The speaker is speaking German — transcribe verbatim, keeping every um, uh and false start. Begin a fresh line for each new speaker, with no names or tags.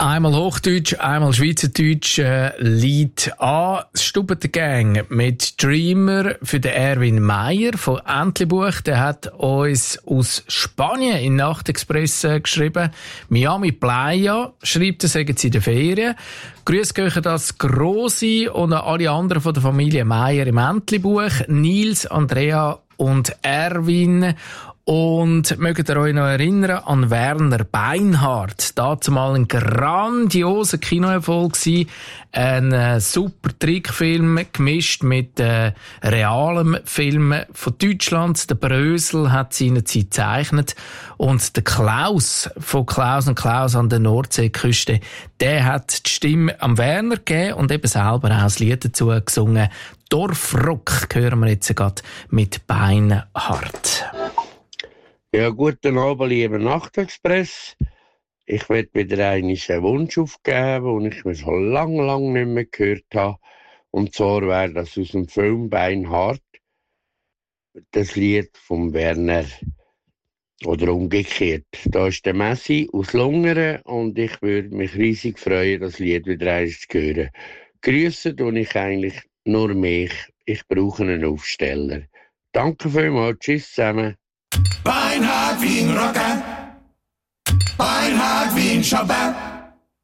Einmal Hochdeutsch, einmal Schweizerdeutsch, äh, Lied an. Stubete Gang mit Dreamer für den Erwin Meyer von Entlebuch. Der hat uns aus Spanien in Nachtexpress äh, geschrieben. Miami Playa, schreibt er, sagen sie in der Ferien. Grüß gehen das Grossi und an alle anderen von der Familie Meyer im Entlebuch. Nils, Andrea und Erwin. Und mögt ihr euch noch erinnern an Werner Beinhardt? Dazu mal ein grandioser Kinoerfolg gewesen. Ein äh, super Trickfilm gemischt mit äh, realem Film von Deutschland. Der Brösel hat seinerzeit gezeichnet. Und der Klaus von Klaus und Klaus an der Nordseeküste, der hat die Stimme am Werner gegeben und eben selber auch das Lied dazu gesungen. Dorfrock hören wir jetzt gerade mit Beinhardt.
Ja, guten Abend, lieber Nachtexpress. Ich werde wieder einen Wunsch aufgeben, den ich mir schon lange, lange nicht mehr gehört habe. Und zwar wäre das aus dem Film Beinhardt, das Lied von Werner. Oder umgekehrt. Da ist der Messi aus Lungern und ich würde mich riesig freuen, das Lied wieder eins zu hören. Grüße tue ich eigentlich nur mich. Ich brauche einen Aufsteller. Danke vielmals. Tschüss zusammen.
Beinhardt wie ein Rocker, Beinhardt wie ein Schopper.